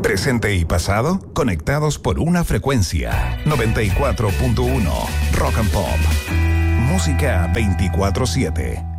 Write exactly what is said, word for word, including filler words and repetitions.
Presente y pasado conectados por una frecuencia. noventa y cuatro punto uno Rock and Pop. Música veinticuatro siete.